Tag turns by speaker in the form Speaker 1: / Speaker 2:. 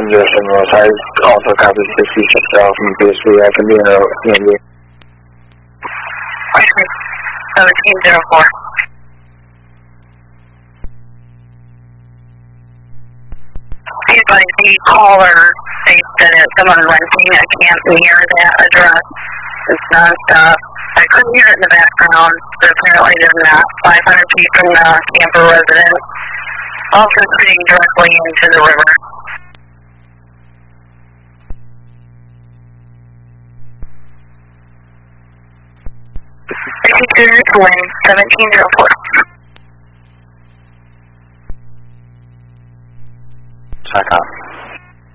Speaker 1: Los. I also copy 66 South from PSV. I can be in a PND.
Speaker 2: 1704. Advise the caller states that it's someone renting a camp near that address. It's non-stop. I couldn't hear it in the background, but apparently there's not 500 feet from the camper residence. Also sitting directly into the river. Experience wind 1704.
Speaker 1: Check out.